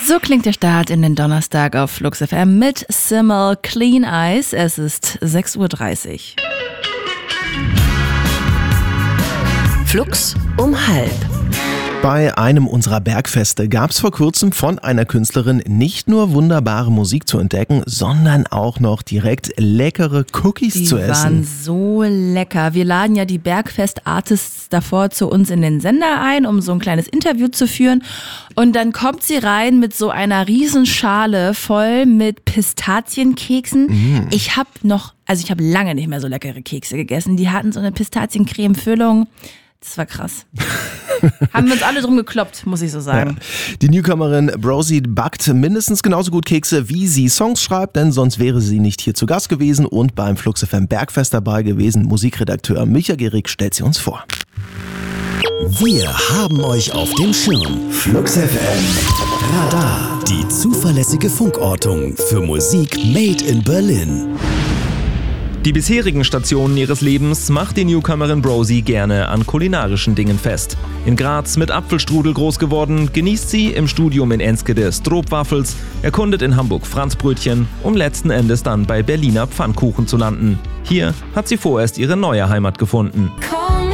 So klingt der Start in den Donnerstag auf Flux FM mit Simmel Clean Eyes. Es ist 6:30 Uhr. Flux um 12:30. Bei einem unserer Bergfeste gab es vor kurzem von einer Künstlerin nicht nur wunderbare Musik zu entdecken, sondern auch noch direkt leckere Cookies zu essen. Die waren so lecker. Wir laden ja die Bergfest-Artists davor zu uns in den Sender ein, um so ein kleines Interview zu führen. Und dann kommt sie rein mit so einer Riesenschale voll mit Pistazienkeksen. Ich habe lange nicht mehr so leckere Kekse gegessen. Die hatten so eine Pistaziencreme-Füllung. Das war krass. Haben wir uns alle drum gekloppt, muss ich so sagen. Ja. Die Newcomerin Brosi backt mindestens genauso gut Kekse, wie sie Songs schreibt, denn sonst wäre sie nicht hier zu Gast gewesen und beim Flux FM Bergfest dabei gewesen. Musikredakteur Micha Gehrig stellt sie uns vor. Wir haben euch auf dem Schirm. Flux FM Radar. Die zuverlässige Funkortung für Musik made in Berlin. Die bisherigen Stationen ihres Lebens macht die Newcomerin Brosi gerne an kulinarischen Dingen fest. In Graz mit Apfelstrudel groß geworden, genießt sie im Studium in Enskede Stroopwafels, erkundet in Hamburg Franzbrötchen, um letzten Endes dann bei Berliner Pfannkuchen zu landen. Hier hat sie vorerst ihre neue Heimat gefunden.